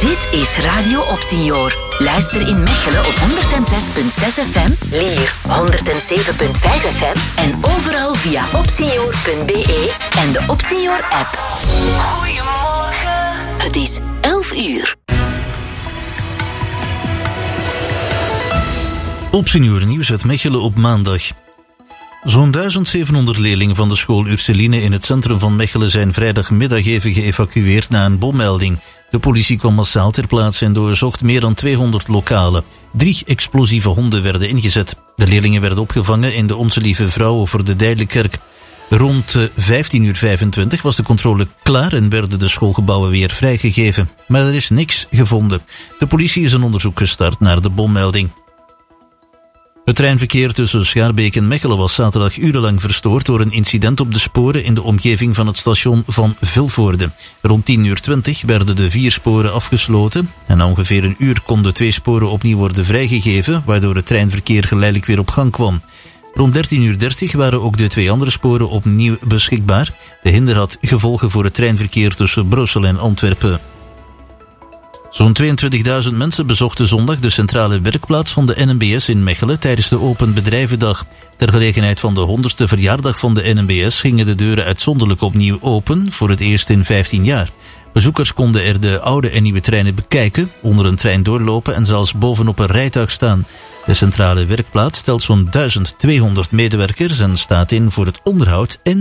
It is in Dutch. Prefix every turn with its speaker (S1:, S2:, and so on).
S1: Dit is Radio Opsenior. Luister in Mechelen op 106.6 FM, Lier 107.5 FM en overal via opsenior.be en de Opsenior-app. Goedemorgen. Het is 11 uur.
S2: Opsenior nieuws uit Mechelen op maandag. Zo'n 1700 leerlingen van de school Ursuline in het centrum van Mechelen zijn vrijdagmiddag even geëvacueerd na een bommelding. De politie kwam massaal ter plaatse en doorzocht meer dan 200 lokalen. 3 explosieve honden werden ingezet. De leerlingen werden opgevangen in de Onze Lieve Vrouw over de Dijlenkerk. Rond 15:25 was de controle klaar en werden de schoolgebouwen weer vrijgegeven. Maar er is niks gevonden. De politie is een onderzoek gestart naar de bommelding. Het treinverkeer tussen Schaarbeek en Mechelen was zaterdag urenlang verstoord door een incident op de sporen in de omgeving van het station van Vilvoorde. Rond 10:20 werden de 4 sporen afgesloten en na ongeveer een uur konden 2 sporen opnieuw worden vrijgegeven, waardoor het treinverkeer geleidelijk weer op gang kwam. Rond 13:30 waren ook de 2 andere sporen opnieuw beschikbaar. De hinder had gevolgen voor het treinverkeer tussen Brussel en Antwerpen. Zo'n 22.000 mensen bezochten zondag de centrale werkplaats van de NMBS in Mechelen tijdens de Open Bedrijvendag. Ter gelegenheid van de 100ste verjaardag van de NMBS gingen de deuren uitzonderlijk opnieuw open, voor het eerst in 15 jaar. Bezoekers konden er de oude en nieuwe treinen bekijken, onder een trein doorlopen en zelfs bovenop een rijtuig staan. De centrale werkplaats telt zo'n 1200 medewerkers en staat in voor het onderhoud en